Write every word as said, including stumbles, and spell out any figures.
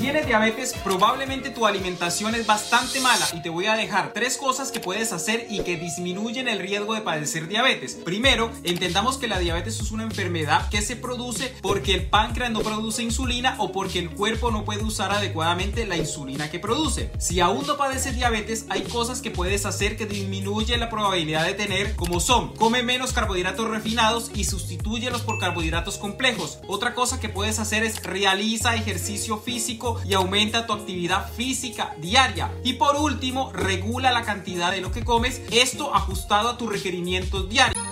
tienes diabetes, probablemente tu alimentación es bastante mala y te voy a dejar tres cosas que puedes hacer y que disminuyen el riesgo de padecer diabetes. Primero, entendamos que la diabetes es una enfermedad que se produce porque el páncreas no produce insulina o porque el cuerpo no puede usar adecuadamente la insulina que produce. Si aún no padeces diabetes, hay cosas que puedes hacer que disminuyen la probabilidad de tener, como son: come menos carbohidratos refinados y sustitúyelos por carbohidratos complejos. Otra cosa que puedes hacer es realiza ejercicio físico y aumenta tu actividad física diaria. Y por último, regula la cantidad de lo que comes, esto ajustado a tus requerimientos diarios.